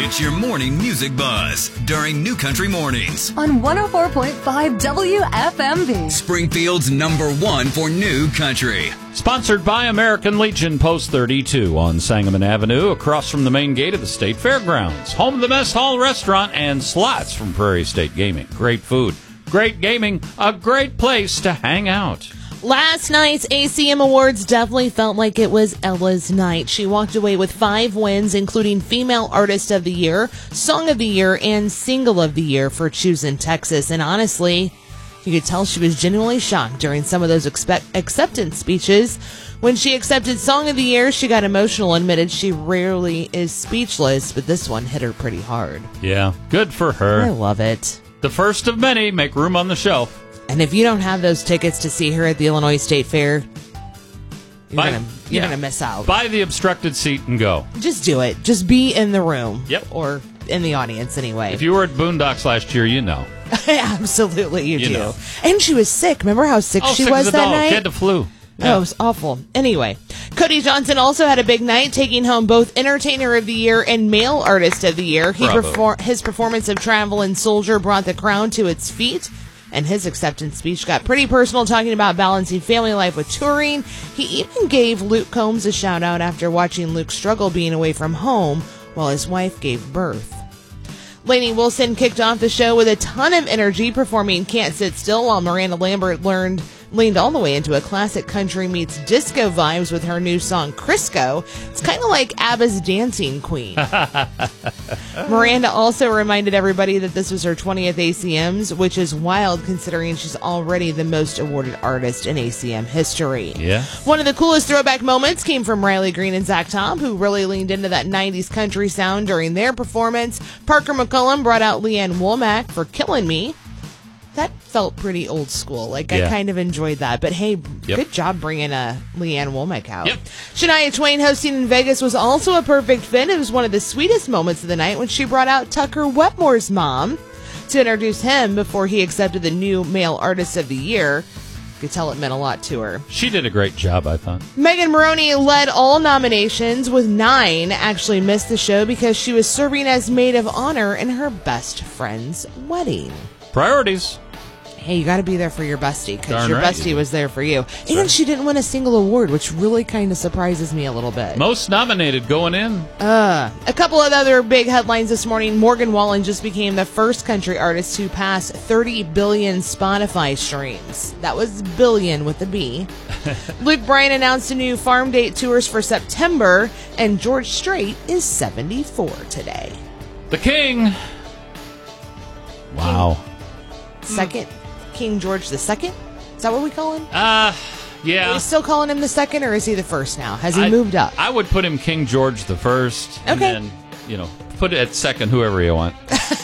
It's your morning music buzz during New Country Mornings on 104.5 WFMB. Springfield's #1 for New Country. Sponsored by American Legion Post 32 on Sangamon Avenue, across from the main gate of the State Fairgrounds. Home of the Mess Hall Restaurant and slots from Prairie State Gaming. Great food, great gaming, a great place to hang out. Last night's ACM Awards definitely felt like it was Ella's night. She walked away with 5 wins, including Female Artist of the Year, Song of the Year, and Single of the Year for Choosing Texas. And honestly, you could tell she was genuinely shocked during some of those acceptance speeches. When she accepted Song of the Year, she got emotional and admitted she rarely is speechless, but this one hit her pretty hard. Yeah, good for her. I love it. The first of many. Make room on the shelf. And if you don't have those tickets to see her at the Illinois State Fair, you're going to miss out. Buy the obstructed seat and go. Just do it. Just be in the room. Yep. Or in the audience anyway. If you were at Boondocks last year, you know. Absolutely, you do. know. And she was sick. Remember how sick she sick was as a that dog. night? She had the flu. Yeah. Oh, it was awful. Anyway, Cody Johnson also had a big night, taking home both Entertainer of the Year and Male Artist of the Year. His performance of Traveling Soldier brought the crown to its feet. And his acceptance speech got pretty personal, talking about balancing family life with touring. He even gave Luke Combs a shout-out after watching Luke struggle being away from home while his wife gave birth. Lainey Wilson kicked off the show with a ton of energy, performing Can't Sit Still, while Miranda Lambert leaned all the way into a classic country meets disco vibes with her new song, Crisco. It's kind of like ABBA's Dancing Queen. Miranda also reminded everybody that this was her 20th ACMs, which is wild considering she's already the most awarded artist in ACM history. Yeah. One of the coolest throwback moments came from Riley Green and Zach Tom, who really leaned into that 90s country sound during their performance. Parker McCullum brought out Leanne Womack for Killing Me. That felt pretty old school. I kind of enjoyed that. But hey, Good job bringing Leanne Womack out. Yep. Shania Twain hosting in Vegas was also a perfect fit. It was one of the sweetest moments of the night when she brought out Tucker Wetmore's mom to introduce him before he accepted the new Male Artist of the Year. You could tell it meant a lot to her. She did a great job, I thought. Megan Moroney led all nominations, with 9 actually missed the show because she was serving as maid of honor in her best friend's wedding. Priorities. Hey, you got to be there for your bestie, because your right, bestie was there for you. And she didn't win a single award, which really kind of surprises me a little bit. Most nominated going in. A couple of other big headlines this morning. Morgan Wallen just became the first country artist to pass 30 billion Spotify streams. That was billion with a B. Luke Bryan announced a new Farm Date tours for September, and George Strait is 74 today. The King. Wow. Second King George II? Is that what we call him? Yeah. Are we still calling him the second, or is he the first now? Has he moved up? I would put him King George the First. Okay. And then, put it at second, whoever you want.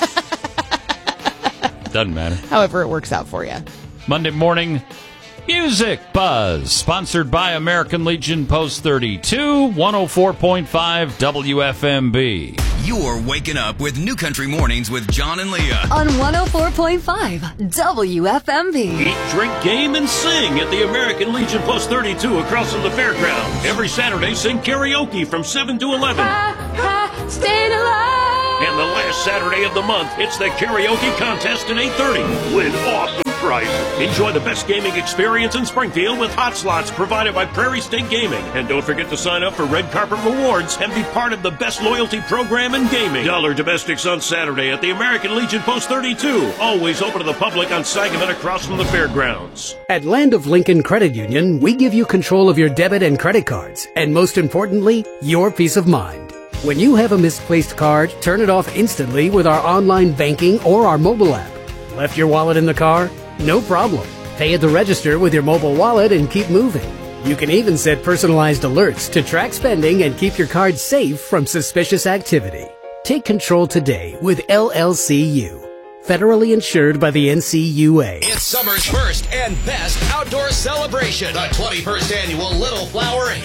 Doesn't matter. However it works out for you. Monday morning Music Buzz, sponsored by American Legion Post 32, 104.5 WFMB. You're waking up with New Country Mornings with John and Leah On 104.5 WFMB. Eat, drink, game, and sing at the American Legion Post 32 across from the fairground. Every Saturday, sing karaoke from 7 to 11. Staying alive. And the last Saturday of the month, it's the karaoke contest at 8:30 with awesome prizes. Enjoy the best gaming experience in Springfield with hot slots provided by Prairie State Gaming. And don't forget to sign up for Red Carpet Rewards and be part of the best loyalty program in gaming. Dollar Domestics on Saturday at the American Legion Post 32. Always open to the public on Sangamon across from the fairgrounds. At Land of Lincoln Credit Union, we give you control of your debit and credit cards, and most importantly, your peace of mind. When you have a misplaced card, turn it off instantly with our online banking or our mobile app. Left your wallet in the car? No problem. Pay at the register with your mobile wallet and keep moving. You can even set personalized alerts to track spending and keep your card safe from suspicious activity. Take control today with LLCU. Federally insured by the NCUA. It's summer's first and best outdoor celebration. The 21st annual Little Flower